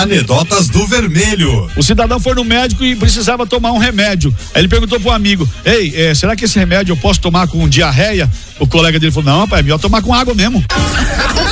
Anedotas do Vermelho. O cidadão foi no médico e precisava tomar um remédio. Aí ele perguntou pro amigo: ei, será que esse remédio eu posso tomar com diarreia? O colega dele falou: não, rapaz, é melhor tomar com água mesmo.